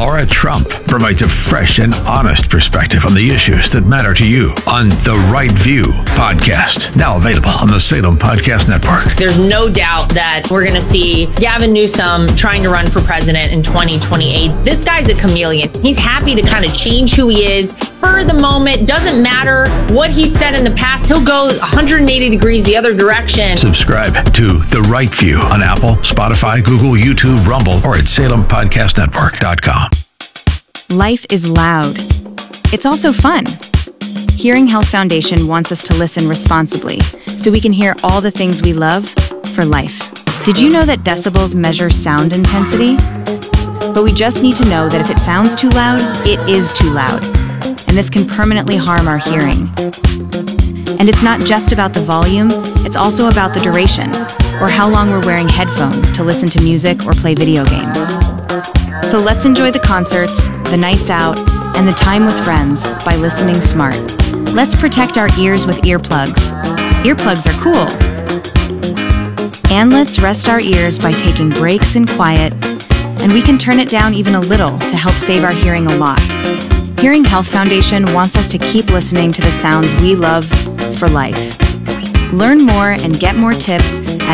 Laura Trump provides a fresh and honest perspective on the issues that matter to you on The Right View podcast. Now available on the Salem Podcast Network. There's no doubt that we're going to see Gavin Newsom trying to run for president in 2028. This guy's a chameleon. He's happy to kind of change who he is for the moment. Doesn't matter what he said in the past. He'll go 180 degrees the other direction. Subscribe to The Right View on Apple, Spotify, Google, YouTube, Rumble, or at SalemPodcastNetwork.com. Life is loud. It's also fun. Hearing Health Foundation wants us to listen responsibly so we can hear all the things we love for life. Did you know that decibels measure sound intensity? But we just need to know that if it sounds too loud, it is too loud. And this can permanently harm our hearing. And it's not just about the volume, it's also about the duration, or how long we're wearing headphones to listen to music or play video games. So let's enjoy the concerts, the nights out, and the time with friends by listening smart. Let's protect our ears with earplugs. Earplugs are cool. And let's rest our ears by taking breaks in quiet, and we can turn it down even a little to help save our hearing a lot. Hearing Health Foundation wants us to keep listening to the sounds we love for life. Learn more and get more tips at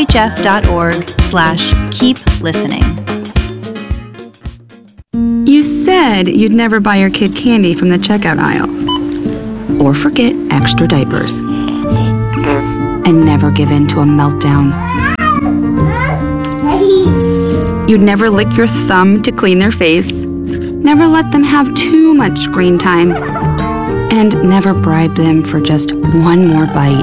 hhf.org/keep-listening. You said you'd never buy your kid candy from the checkout aisle. Or forget extra diapers. And never give in to a meltdown. You'd never lick your thumb to clean their face. Never let them have too much screen time. And never bribe them for just one more bite.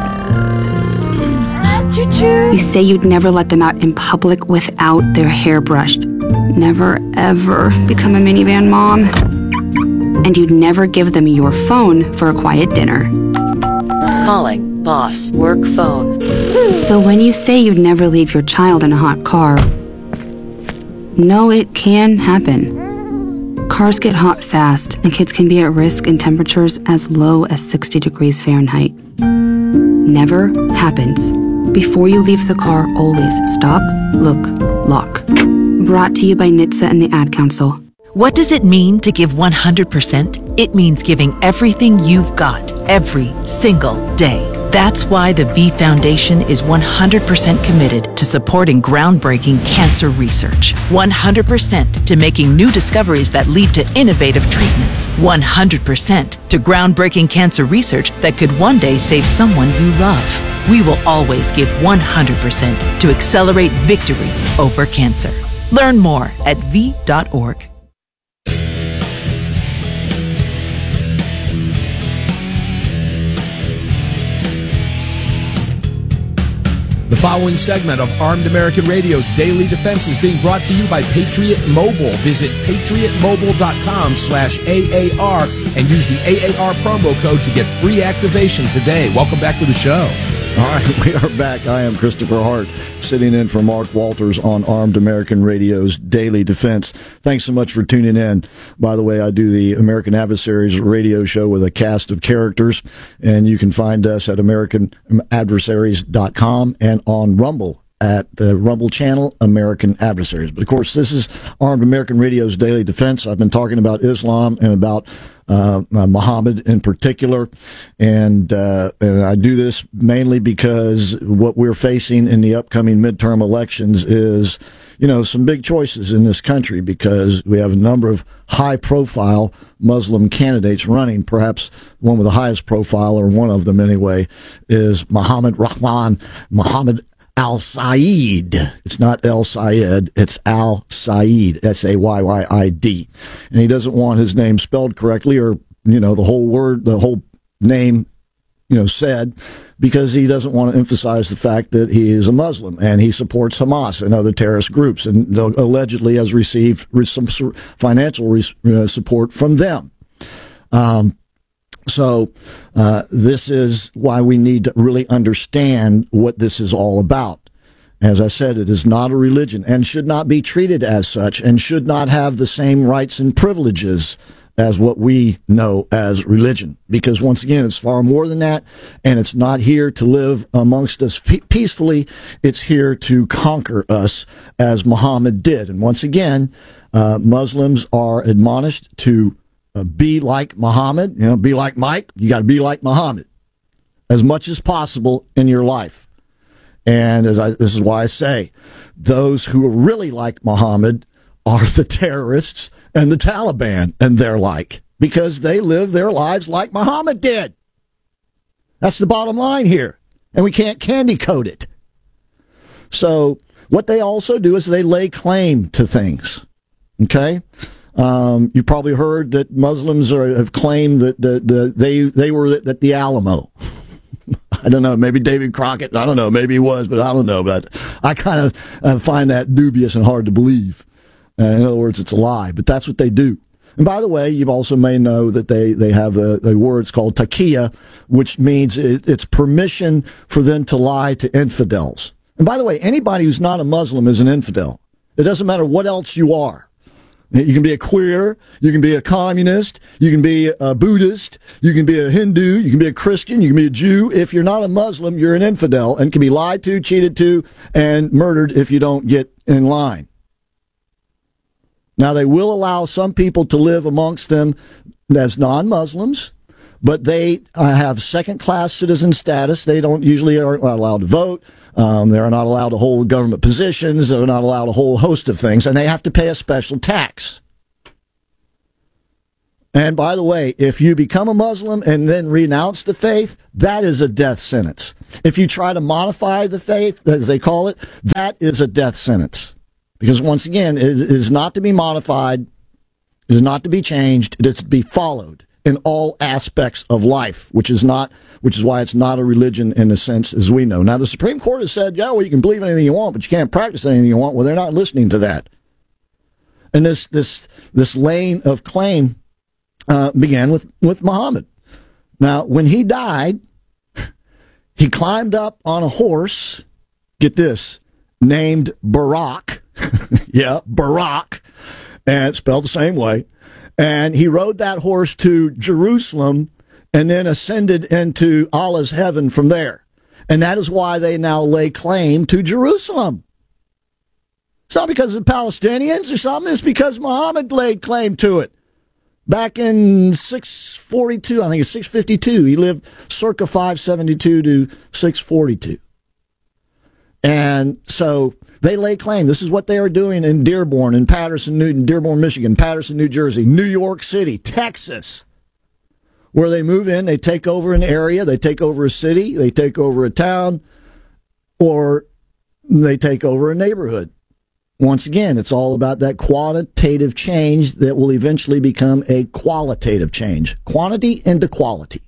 You say you'd never let them out in public without their hair brushed. Never, ever become a minivan mom. And you'd never give them your phone for a quiet dinner. Calling boss work phone. So when you say you'd never leave your child in a hot car, no, it can happen. Cars get hot fast, and kids can be at risk in temperatures as low as 60 degrees Fahrenheit. Never happens. Before you leave the car, always stop, look, lock. Brought to you by NHTSA and the Ad Council. What does it mean to give 100%? It means giving everything you've got, every single day. That's why the V Foundation is 100% committed to supporting groundbreaking cancer research. 100% to making new discoveries that lead to innovative treatments. 100% to groundbreaking cancer research that could one day save someone you love. We will always give 100% to accelerate victory over cancer. Learn more at v.org. The following segment of Armed American Radio's Daily Defense is being brought to you by Patriot Mobile. Visit patriotmobile.com/AAR and use the AAR promo code to get free activation today. Welcome back to the show. All right, we are back. I am Christopher Hart, sitting in for Mark Walters on Armed American Radio's Daily Defense. Thanks so much for tuning in. By the way, I do the American Adversaries radio show with a cast of characters, and you can find us at AmericanAdversaries.com and on Rumble at the Rumble channel, American Adversaries. But, of course, this is Armed American Radio's Daily Defense. I've been talking about Islam and about Muhammad in particular, and I do this mainly because what we're facing in the upcoming midterm elections is, some big choices in this country, because we have a number of high-profile Muslim candidates running. Perhaps one with the highest profile, or one of them anyway, is Mohammed Al-Sayed. It's not El-Sayed, it's Al-Sayed, S-A-Y-Y-I-D. And he doesn't want his name spelled correctly, or, the whole word, the whole name, said, because he doesn't want to emphasize the fact that he is a Muslim and he supports Hamas and other terrorist groups, and allegedly has received some financial support from them. So this is why we need to really understand what this is all about. As I said, it is not a religion and should not be treated as such, and should not have the same rights and privileges as what we know as religion. Because once again, it's far more than that, and it's not here to live amongst us peacefully. It's here to conquer us, as Muhammad did. And once again, Muslims are admonished to be like Muhammad. Be like Mike. You got to be like Muhammad as much as possible in your life. And this is why I say, those who are really like Muhammad are the terrorists and the Taliban and their like, because they live their lives like Muhammad did. That's the bottom line here. And we can't candy coat it. So what they also do is they lay claim to things. Okay? You probably heard that Muslims have claimed that they were at the Alamo. I don't know, maybe David Crockett, I don't know, maybe he was, but I don't know. But I kind of find that dubious and hard to believe. In other words, it's a lie, but that's what they do. And by the way, you also may know that they have a word, it's called taqiyya, which means it's permission for them to lie to infidels. And by the way, anybody who's not a Muslim is an infidel. It doesn't matter what else you are. You can be a queer, you can be a communist, you can be a Buddhist, you can be a Hindu, you can be a Christian, you can be a Jew. If you're not a Muslim, you're an infidel and can be lied to, cheated to, and murdered if you don't get in line. Now, they will allow some people to live amongst them as non-Muslims, but they have second-class citizen status. They aren't allowed to vote. They're not allowed to hold government positions. They're not allowed a whole host of things, and they have to pay a special tax. And by the way, if you become a Muslim and then renounce the faith, that is a death sentence. If you try to modify the faith, as they call it, that is a death sentence. Because once again, it is not to be modified, it is not to be changed, it is to be followed in all aspects of life, which is why it's not a religion in the sense as we know. Now, the Supreme Court has said, yeah, well, you can believe anything you want, but you can't practice anything you want. Well, they're not listening to that. And this lane of claim began with Muhammad. Now, when he died, he climbed up on a horse, get this, named Barak. Yeah, Barak, and it's spelled the same way. And he rode that horse to Jerusalem and then ascended into Allah's heaven from there. And that is why they now lay claim to Jerusalem. It's not because of the Palestinians or something. It's because Muhammad laid claim to it. Back in 642, I think it's 652. He lived circa 572 to 642. And so they lay claim. This is what they are doing in Dearborn, in Dearborn, Michigan, Patterson, New Jersey, New York City, Texas, where they move in, they take over an area, they take over a city, they take over a town, or they take over a neighborhood. Once again, it's all about that quantitative change that will eventually become a qualitative change. Quantity into quality.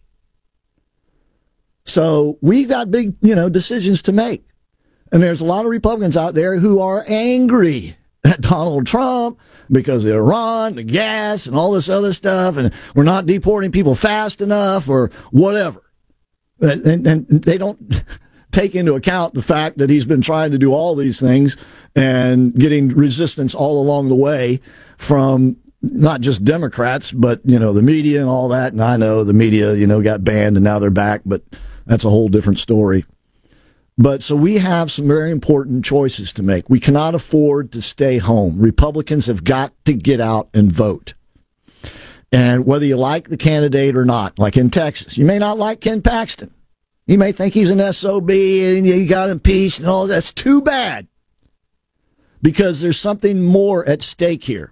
So we've got big, decisions to make. And there's a lot of Republicans out there who are angry at Donald Trump because of Iran, the gas, and all this other stuff, and we're not deporting people fast enough or whatever. And they don't take into account the fact that he's been trying to do all these things and getting resistance all along the way from not just Democrats, but, the media and all that. And I know the media, got banned and now they're back, but that's a whole different story. But so we have some very important choices to make. We cannot afford to stay home. Republicans have got to get out and vote. And whether you like the candidate or not, like in Texas, you may not like Ken Paxton. You may think he's an SOB and you got impeached and all that's too bad. Because there's something more at stake here.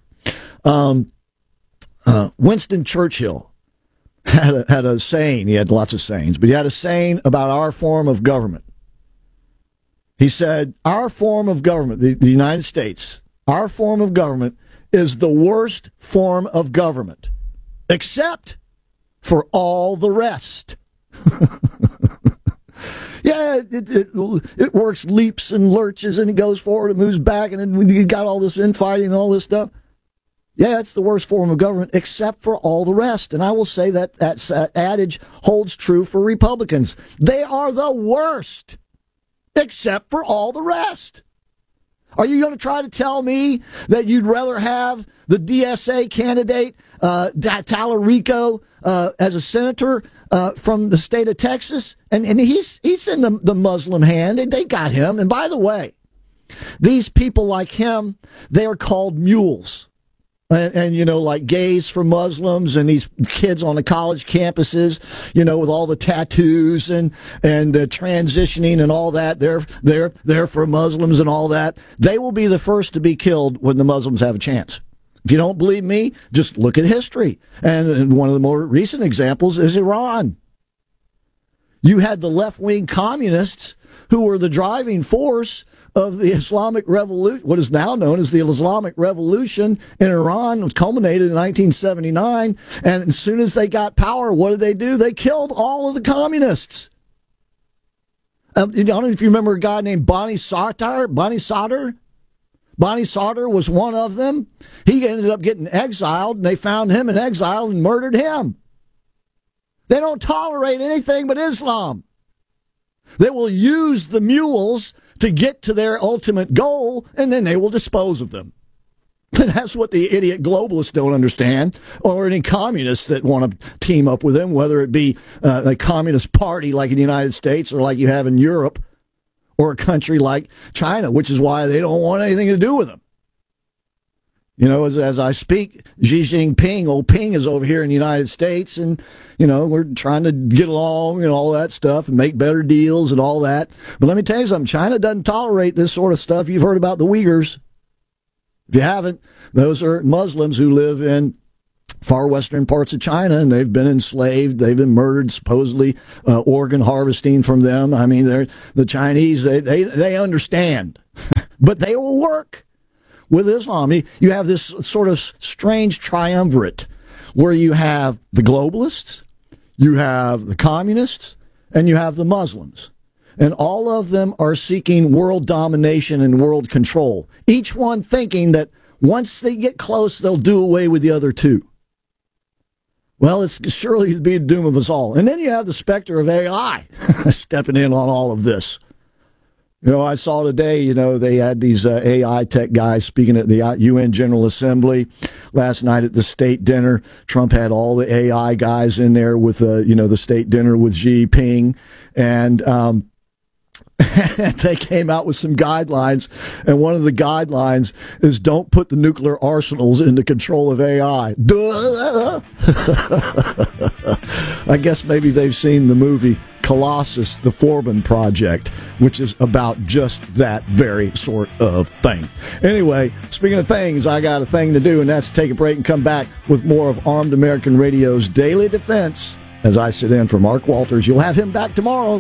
Winston Churchill had a saying. He had lots of sayings, but he had a saying about our form of government. He said, our form of government, the United States, our form of government is the worst form of government, except for all the rest. Yeah, it works leaps and lurches, and it goes forward and moves back, and then you got all this infighting and all this stuff. Yeah, it's the worst form of government, except for all the rest. And I will say that adage holds true for Republicans. They are the worst, except for all the rest. Are you going to try to tell me that you'd rather have the DSA candidate, Tallarico, as a senator from the state of Texas? And he's in the Muslim hand. They got him. And by the way, these people like him, they are called mules. And like gays for Muslims and these kids on the college campuses, with all the tattoos and transitioning and all that, they're for Muslims and all that. They will be the first to be killed when the Muslims have a chance. If you don't believe me, just look at history. And one of the more recent examples is Iran. You had the left-wing communists who were the driving force of the Islamic Revolution, what is now known as the Islamic Revolution in Iran, was culminated in 1979. And as soon as they got power, what did they do? They killed all of the communists. I don't know if you remember a guy named Bani Sadr. Bani Sadr was one of them. He ended up getting exiled, and they found him in exile and murdered him. They don't tolerate anything but Islam. They will use the mules to get to their ultimate goal, and then they will dispose of them. And that's what the idiot globalists don't understand, or any communists that want to team up with them, whether it be a communist party like in the United States or like you have in Europe, or a country like China, which is why they don't want anything to do with them. As I speak, Xi Jinping, old Ping, is over here in the United States, and, we're trying to get along and all that stuff and make better deals and all that. But let me tell you something, China doesn't tolerate this sort of stuff. You've heard about the Uyghurs. If you haven't, those are Muslims who live in far western parts of China, and they've been enslaved. They've been murdered, supposedly organ harvesting from them. I mean, they're the Chinese. They understand, but they will work with Islam. You have this sort of strange triumvirate where you have the globalists, you have the communists, and you have the Muslims. And all of them are seeking world domination and world control, each one thinking that once they get close, they'll do away with the other two. Well, it's surely to be the doom of us all. And then you have the specter of AI stepping in on all of this. I saw today, they had these AI tech guys speaking at the UN General Assembly last night at the state dinner. Trump had all the AI guys in there with, the state dinner with Xi Jinping. And they came out with some guidelines. And one of the guidelines is don't put the nuclear arsenals into control of AI. Duh! I guess maybe they've seen the movie Colossus, the Forbin Project, which is about just that very sort of thing. Anyway, speaking of things, I got a thing to do, and that's take a break and come back with more of Armed American Radio's Daily Defense as I sit in for Mark Walters. You'll have him back tomorrow.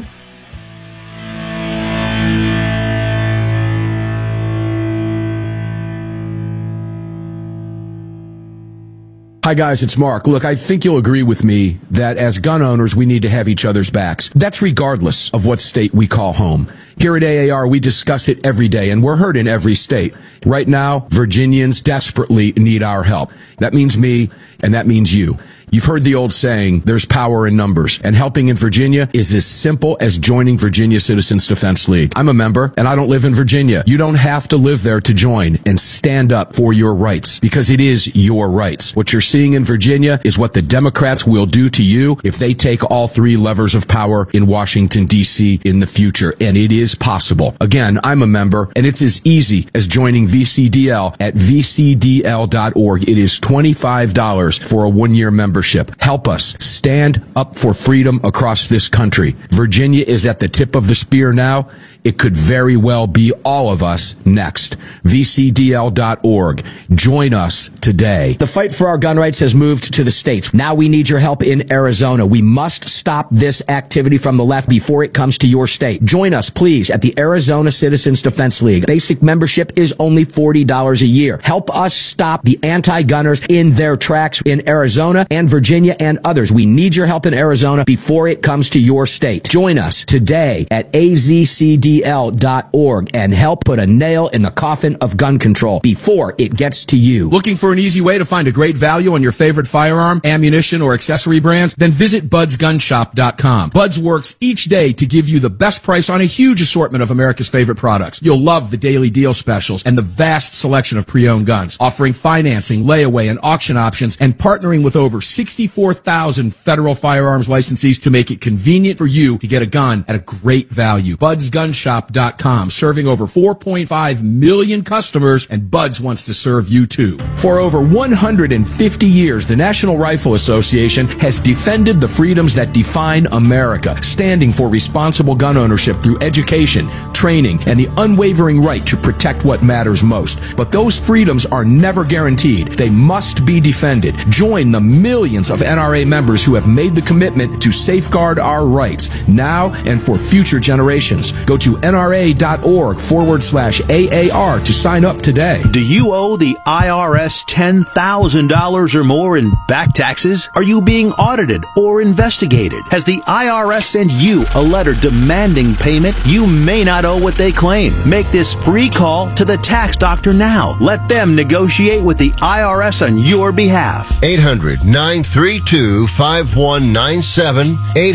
Hi, guys, it's Mark. Look, I think you'll agree with me that as gun owners, we need to have each other's backs. That's regardless of what state we call home. Here at AAR, we discuss it every day, and we're heard in every state. Right now, Virginians desperately need our help. That means me, and that means you. You've heard the old saying, there's power in numbers, and helping in Virginia is as simple as joining Virginia Citizens Defense League. I'm a member, and I don't live in Virginia. You don't have to live there to join and stand up for your rights, because it is your rights. What you're seeing in Virginia is what the Democrats will do to you if they take all three levers of power in Washington, D.C. in the future, and it is possible. Again, I'm a member, and it's as easy as joining VCDL at vcdl.org. It is $25 for a one-year membership. Help us stand up for freedom across this country. Virginia is at the tip of the spear now. It could very well be all of us next. VCDL.org. Join us today. The fight for our gun rights has moved to the states. Now we need your help in Arizona. We must stop this activity from the left before it comes to your state. Join us, please, at the Arizona Citizens Defense League. Basic membership is only $40 a year. Help us stop the anti-gunners in their tracks in Arizona and Michigan, Virginia, and others. We need your help in Arizona before it comes to your state. Join us today at azcdl.org and help put a nail in the coffin of gun control before it gets to you. Looking for an easy way to find a great value on your favorite firearm, ammunition, or accessory brands? Then visit budsgunshop.com. Buds works each day to give you the best price on a huge assortment of America's favorite products. You'll love the daily deal specials and the vast selection of pre-owned guns, offering financing, layaway, and auction options, and partnering with over 64,000 federal firearms licensees to make it convenient for you to get a gun at a great value. budsgunshop.com, serving over 4.5 million customers, and Buds wants to serve you too. For over 150 years, the National Rifle Association has defended the freedoms that define America, standing for responsible gun ownership through education, training, and the unwavering right to protect what matters most. But those freedoms are never guaranteed. They must be defended. Join the millions of NRA members who have made the commitment to safeguard our rights now and for future generations. Go to nra.org/AAR to sign up today. Do you owe the IRS $10,000 or more in back taxes? Are you being audited or investigated? Has the IRS sent you a letter demanding payment? You may not owe what they claim. Make this free call to the tax doctor now. Let them negotiate with the IRS on your behalf. 800-932-5197.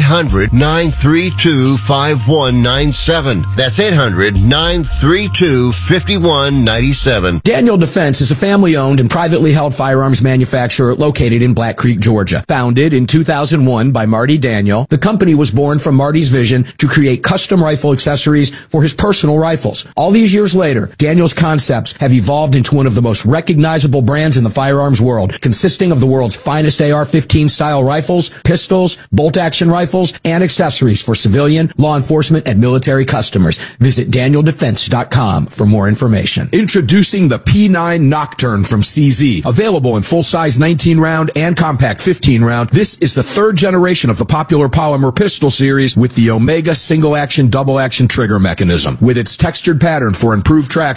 800-932-5197. That's 800-932-5197. Daniel Defense is a family-owned and privately held firearms manufacturer located in Black Creek, Georgia. Founded in 2001 by Marty Daniel, the company was born from Marty's vision to create custom rifle accessories for his personal rifles. All these years later, Daniel's concepts have evolved into one of the most recognizable brands in the firearms world, consisting of the world's finest AR-15 style rifles, pistols, bolt-action rifles, and accessories for civilian, law enforcement, and military customers. Visit DanielDefense.com for more information. Introducing the P9 Nocturne from CZ. Available in full-size 19-round and compact 15-round, this is the third generation of the popular polymer pistol series with the Omega single-action, double-action trigger mechanism. With its textured pattern for improved traction